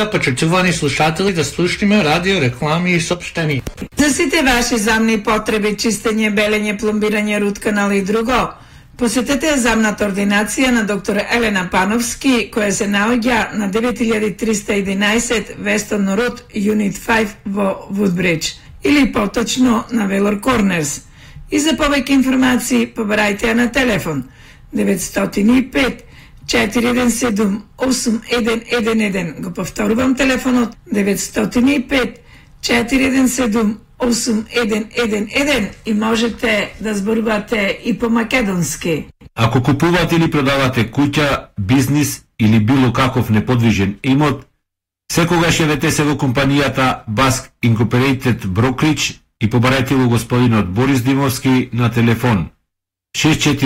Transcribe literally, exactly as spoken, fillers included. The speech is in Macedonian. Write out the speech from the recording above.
сега, почитувани слушатели, да слушнеме радио, реклами и съобщения. За сите ваши замни потреби, чистење, белење, пломбирање, рут канал и друго, посетете замната ординација на доктор Елена Пановски, која се наоѓа на девет илјади триста и единаесет Weston Road, Unit пет во Woodbridge, или поточно на Велор Корнерс. И за повеќе информации побарајте ја на телефон деветстотини и пет четири еден седум осум еден еден еден. Го повторувам телефонот деветстотини и пет четири еден седум осум еден еден еден и можете да зборувате и по македонски. Ако купувате или продавате куќа, бизнис или било каков неподвижен имот, секогаш јавете се во компанијата Баск Incorporated Brokerage и побарајте го господинот Борис Димовски на телефон шест четири